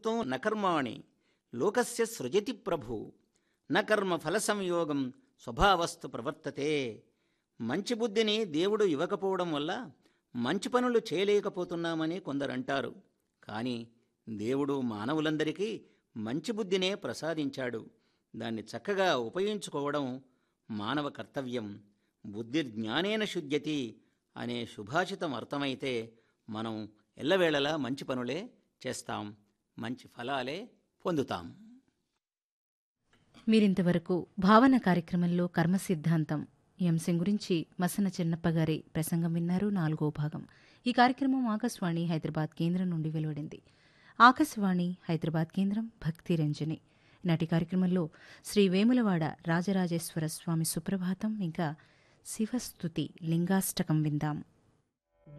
కర్తృత్వం న కర్మాణి లోకస్య సృజతి ప్రభు న కర్మ ఫల సంయోగం స్వభావస్తు ప్రవర్తతే. మంచి బుద్ధిని దేవుడు ఇవ్వకపోవడం వల్ల మంచి పనులు చేయలేకపోతున్నామని కొందరంటారు. కానీ దేవుడు మానవులందరికీ మంచి బుద్ధినే ప్రసాదించాడు. దాన్ని చక్కగా ఉపయోగించుకోవడం మానవ కర్తవ్యం. బుద్ధిర్జ్ఞానేన శుద్ధ్యతి అనే సుభాషితం అర్థమైతే మనం ఎల్లవేళలా మంచి పనులే చేస్తాం, మంచి ఫలాలే పొందుతాం. మీరింతవరకు భావన కార్యక్రమంలో కర్మ సిద్ధాంతం ఈ అంశం గురించి మసన చెన్నప్ప గారి ప్రసంగం విన్నారు. 4వ భాగం. ఈ కార్యక్రమం ఆకాశవాణి హైదరాబాద్ కేంద్రం నుండి వెలువడింది. ఆకాశవాణి హైదరాబాద్ కేంద్రం భక్తి రంజని. నాటి కార్యక్రమంలో శ్రీ వేములవాడ రాజరాజేశ్వర స్వామి సుప్రభాతం ఇంకా శివస్తుతి లింగాష్టకం విందాం.